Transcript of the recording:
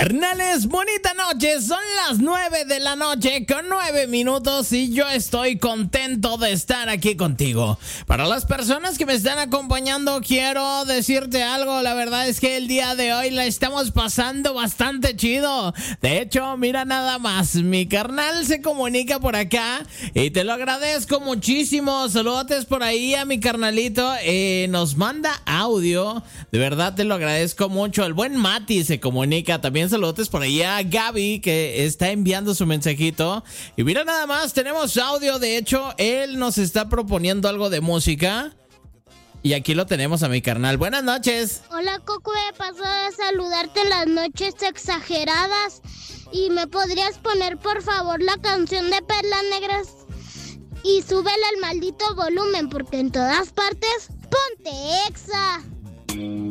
Carnales, bonita noche, son las 9 de la noche con 9 minutos y yo estoy contento de estar aquí contigo. Para las personas que me están acompañando, quiero decirte algo, la verdad es que el día de hoy la estamos pasando bastante chido. De hecho, mira nada más, mi carnal se comunica por acá y te lo agradezco muchísimo. Saludos por ahí a mi carnalito, nos manda audio, de verdad te lo agradezco mucho. El buen Mati se comunica también. Saludos por ahí a Gaby que está enviando su mensajito. Y mira nada más, tenemos audio. De hecho, él nos está proponiendo algo de música. Y aquí lo tenemos a mi carnal. Buenas noches. Hola, Coco, he pasado a saludarte en las noches exageradas. ¿Y me podrías poner, por favor, la canción de Perlas Negras? Y súbele al maldito volumen, porque en todas partes, ponte Exa.